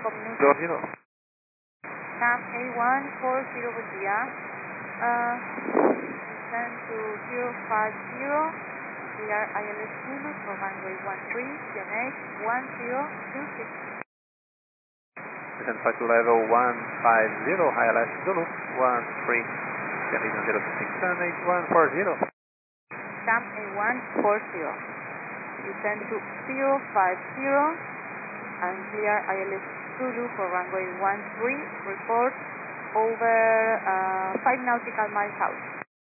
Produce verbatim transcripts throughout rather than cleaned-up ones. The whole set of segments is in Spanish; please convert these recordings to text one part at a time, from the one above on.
cinco minutos. dos cero. Cam A one four zero, buen día. Uh, descend to zero five zero. Clear I L S Zulu for runway one three, T M H one zero two six. Descend flight to level one five zero, I L S Zulu, one three, Canadian zero two six, T M H one four zero. Cam A one four zero. Descend to zero five zero and clear I L S Zulu for runway one three. Report over uh, five nautical miles out.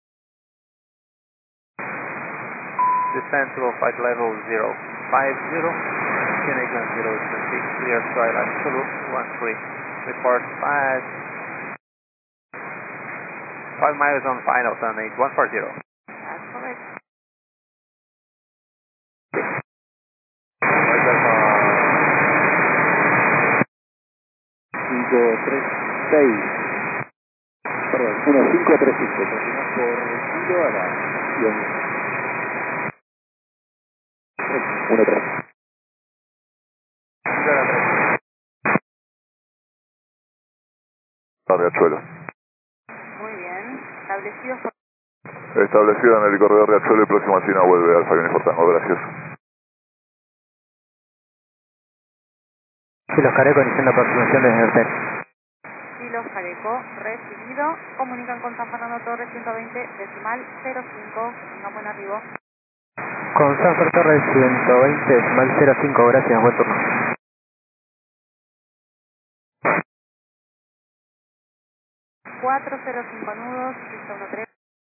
Descend to flight level zero five zero, Canadian zero two six, clear to I L S Zulu, one three. Report five, five miles on final, T M H one four zero. That's correct. cinco tres seis, perdón, uno cinco tres cinco, continuamos por kilo a la acción uno tres. Riachuelo. Muy bien. Establecido por... Establecido en el corredor Riachuelo y próxima China vuelve Alfa Unifor Tango, gracias. Sí, los Careco iniciando aproximación desde el hotel. Silos Careco, recibido. Comunican con San Fernando Torres ciento veinte, decimal cero cinco. Tengan buen arribo. Con Sanford Torres ciento veinte, decimal cero cinco, gracias, buen turno. cuatro cero cinco nudos, pista uno tres.